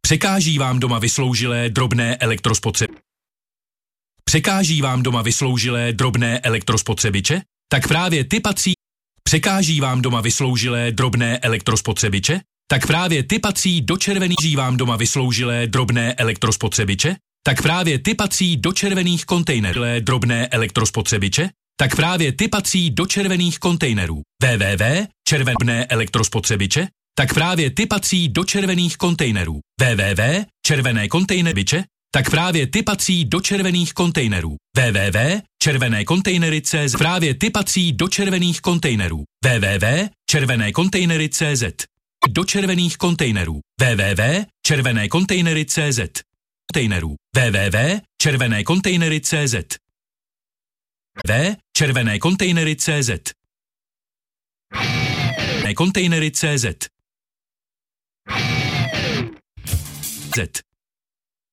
Překáží vám doma vysloužilé drobné elektrospotřebiče? Překáží vám doma vysloužilé drobné elektrospotřebiče? Tak právě ty patří. Překáží vám doma vysloužilé drobné elektrospotřebiče? Tak právě ty patří do červených. Překáží vám doma vysloužilé drobné elektrospotřebiče? Tak právě ty patří do červených kontejnerů. Drobné elektrospotřebiče? Tak právě ty patří do červených kontejnerů. Červené elektrospotřebiče? Tak právě ty patří do červených kontejnerů. Červené kontejnery. Tak právě ty patří do červených kontejnerů. Červené kontejnery CZ. Právě ty patří do červených kontejnerů. Červené kontejnery CZ. Do červených kontejnerů. Červené kontejnery CZ. Kontejnerů. Červené kontejnery CZ. Červené kontejnery CZ. Kontejnery CZ. Z.